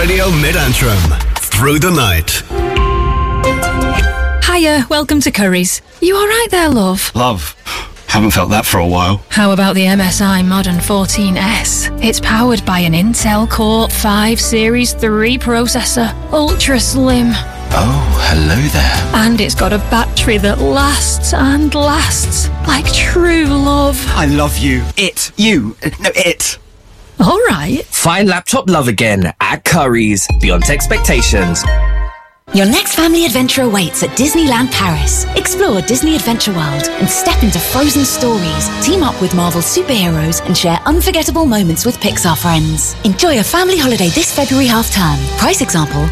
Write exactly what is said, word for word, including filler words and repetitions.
Radio Mid-Antrim. Through the night. Hiya, welcome to Curry's. You alright there, love? Love. Haven't felt that for a while. How about the M S I Modern fourteen S? It's powered by an Intel Core five Series three processor, ultra slim. Oh, hello there. And it's got a battery that lasts and lasts like true love. I love you. It. You. No, it. Alright. Find laptop love again at Curry's. Beyond expectations. Your next family adventure awaits at Disneyland Paris. Explore Disney Adventure World and step into frozen stories. Team up with Marvel superheroes and share unforgettable moments with Pixar friends. Enjoy a family holiday this February half term. Price example